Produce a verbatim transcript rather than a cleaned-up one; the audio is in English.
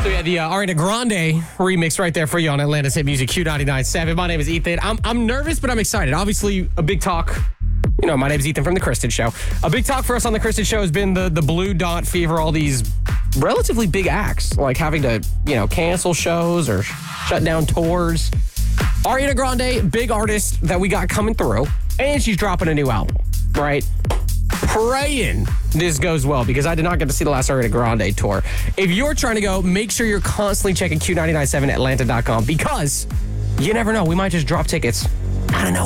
So yeah, the uh, Ariana Grande remix right there for you on Atlanta's Hit Music Q ninety-nine point seven. My name is Ethan. I'm I'm nervous, but I'm excited. Obviously, a big talk. You know, my name is Ethan from The Kristen Show. A big talk for us on The Kristen Show has been the, the Blue Dot Fever, all these relatively big acts, like having to, you know, cancel shows or shut down tours. Ariana Grande, big artist that we got coming through, and she's dropping a new album, right? Praying this goes well because I did not get to see the last Ariana Grande tour. If you're trying to go, make sure you're constantly checking Q ninety-nine point seven Atlanta dot com because you never know. We might just drop tickets. I don't know.